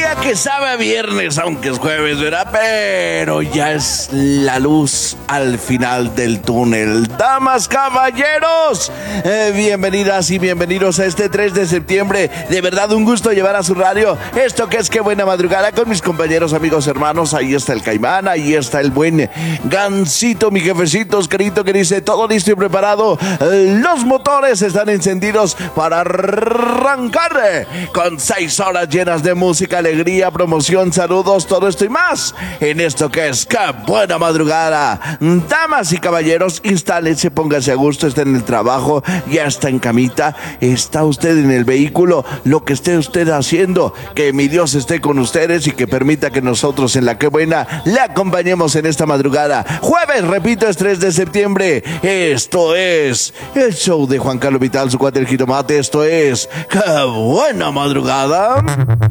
día que sabe a viernes, aunque es jueves, ¿verdad? Pero ya es la luz al final del túnel. Damas, caballeros, bienvenidas y bienvenidos a este 3 de septiembre. De verdad, un gusto llevar a su radio esto que es Qué Buena Madrugada con mis compañeros, amigos, hermanos. Ahí está el Caimán, ahí está el buen Gansito, mi jefecito Oscarito, que dice: todo listo y preparado. Los motores están encendidos para arrancar con 6 horas llenas de música, alegría, promoción, saludos, todo esto y más en esto que es Qué Buena Madrugada. Damas y caballeros, instálense, póngase a gusto, está en el trabajo, ya está en camita, está usted en el vehículo, lo que esté usted haciendo, que mi Dios esté con ustedes y que permita que nosotros en la Qué Buena le acompañemos en esta madrugada. Jueves, repito, es 3 de septiembre. Esto es el show de Juan Carlos Vital, su cuate el Jitomate. Esto es Qué Buena Madrugada.